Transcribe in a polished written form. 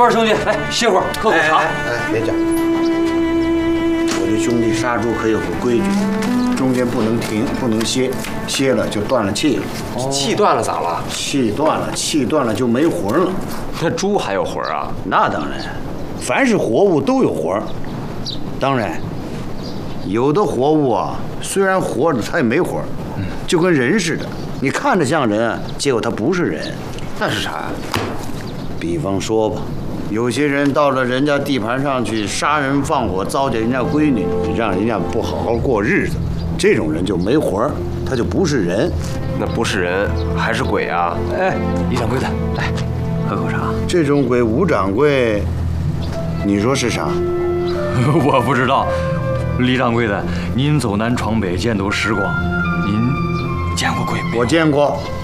儿，兄弟，来歇会儿，喝口茶。 别讲，我这兄弟杀猪可有个规矩，中间不能停，不能歇，歇了就断了气了。 气断了咋了？ 气断了就没魂了。 那猪还有魂啊？ 那当然，凡是活物都有魂儿。当然，有的活物啊，虽然活着，它也没魂儿，就跟人似的。你看着像人，结果他不是人。 那是啥呀？ 比方说吧，有些人到了人家地盘上去杀人放火，糟践人家闺女，让人家不好好过日子，这种人就没魂儿，他就不是人。 那不是人还是鬼啊？ 哎，李掌柜的，来喝口茶。 这种鬼，吴掌柜，你说是啥？ 我不知道，李掌柜的，您走南闯北，见多识广，您见过鬼没有？ 我见过。